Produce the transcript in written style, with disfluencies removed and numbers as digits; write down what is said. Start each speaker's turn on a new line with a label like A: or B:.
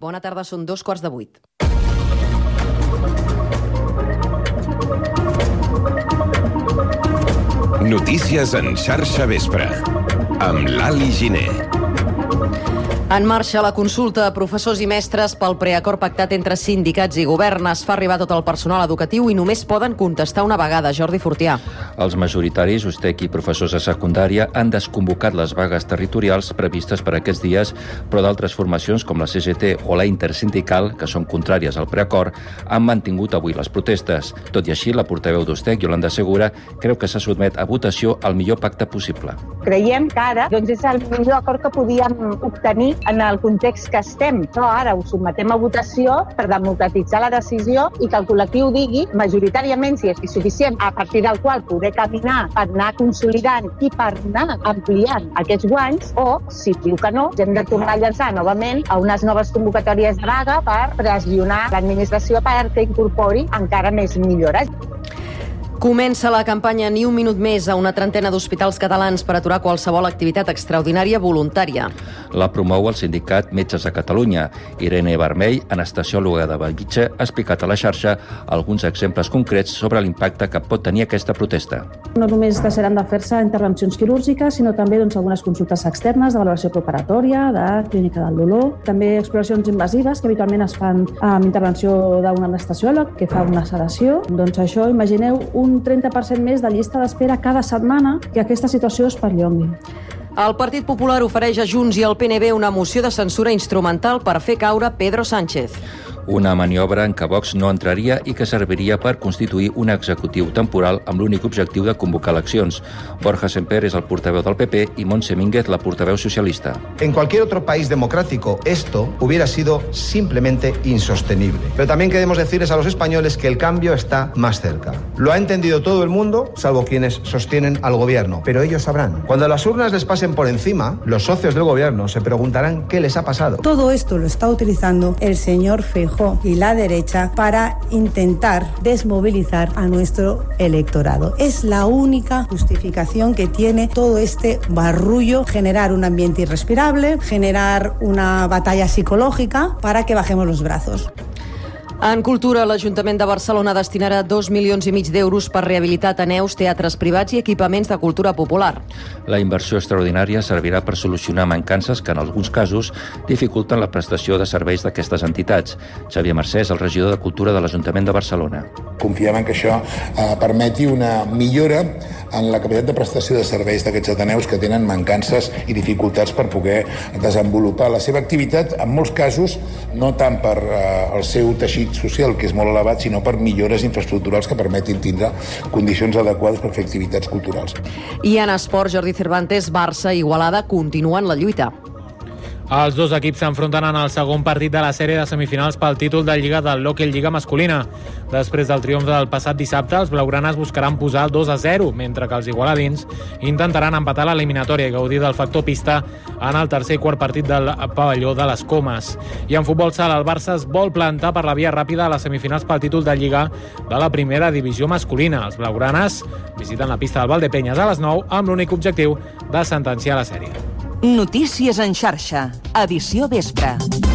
A: Bona tarda, són 7:45.
B: Notícies en xarxa vespre, amb l'Ali Giner.
A: En marxa la consulta a professors i mestres pel preacord pactat entre sindicats i govern. Es fa arribar tot el personal educatiu i només poden contestar una vegada. Jordi Fortià.
C: Els majoritaris, USTEC i professors de secundària, han desconvocat les vagues territorials previstes per aquests dies, però d'altres formacions com la CGT o la Intersindical, que són contràries al preacord, han mantingut avui les protestes. Tot i així, la portaveu d'USTEC, Yolanda Segura, creu que se sotmet a votació el millor pacte possible.
D: Creiem que ara és el millor acord que podíem obtenir en el context que estem. Però ara ho sotmetem a votació per democratitzar la decisió i que el col·lectiu digui majoritàriament si és suficient, a partir del qual poder caminar per anar consolidant i per anar ampliant aquests guanys, o, si diu que no, hem de tornar a llançar novament a unes noves convocatòries de vaga per pressionar l'administració perquè incorpori encara més millores.
A: Comença la campanya Ni un minut més a una trentena d'hospitals catalans per aturar qualsevol activitat extraordinària voluntària.
C: La promou el sindicat Metges de Catalunya. Irene Vermell, anestesiòloga de Bellvitge, ha explicat a la xarxa alguns exemples concrets sobre l'impacte que pot tenir aquesta protesta.
E: No només deixaran de fer-se intervencions quirúrgiques, sinó també algunes consultes externes de valoració preparatòria, de clínica del dolor, també exploracions invasives que habitualment es fan amb intervenció d'un anestesiòleg que fa una sedació. Doncs això, imagineu un 30% més de llista d'espera cada setmana que aquesta situació es perllongui.
A: El Partit Popular ofereix a Junts i al PNB una moció de censura instrumental per fer caure Pedro Sánchez.
C: Una maniobra en què Vox no entraria i que serviria per constituir un executiu temporal amb l'únic objectiu de convocar eleccions. Borja Semper és el portaveu del PP i Montse Mínguez la portaveu socialista.
F: En cualquier otro país democrático esto hubiera sido simplemente insostenible. Pero también queremos decirles a los españoles que el cambio está más cerca. Lo ha entendido todo el mundo, salvo quienes sostienen al gobierno. Pero ellos sabrán. Cuando las urnas les pasen por encima, los socios del gobierno se preguntarán qué les ha pasado.
G: Todo esto lo está utilizando el señor Feijóo y la derecha para intentar desmovilizar a nuestro electorado. Es la única justificación que tiene todo este barullo: generar un ambiente irrespirable, generar una batalla psicológica para que bajemos los brazos.
A: En cultura, l'Ajuntament de Barcelona destinarà 2,5 milions d'euros per rehabilitar ateneus, teatres privats i equipaments de cultura popular.
C: La inversió extraordinària servirà per solucionar mancances que, en alguns casos, dificulten la prestació de serveis d'aquestes entitats. Xavier Mercès, el regidor de Cultura de l'Ajuntament de Barcelona.
H: Confiem en que això permeti una millora en la capacitat de prestació de serveis d'aquests ateneus que tenen mancances i dificultats per poder desenvolupar la seva activitat, en molts casos, no tant per el seu teixit social, que és molt elevat, sinó per millores infraestructurals que permetin tindre condicions adequades per fer activitats culturals.
A: I en esport, Jordi Cervantes, Barça i Igualada continuen la lluita.
I: Els dos equips s'enfronten en el segon partit de la sèrie de semifinals pel títol de Lliga del l'Hockey Lliga masculina. Després del triomf del passat dissabte, els blaugranes buscaran posar el 2-0, mentre que els igualadins intentaran empatar l'eliminatòria i gaudir del factor pista en el tercer i quart partit del pavelló de les Comes. I en futbol sala, el Barça es vol plantar per la via ràpida a les semifinals pel títol de Lliga de la primera divisió masculina. Els blaugranes visiten la pista del Valdepenyes a les 9 amb l'únic objectiu de sentenciar la sèrie.
J: Notícies en xarxa, edició vespre.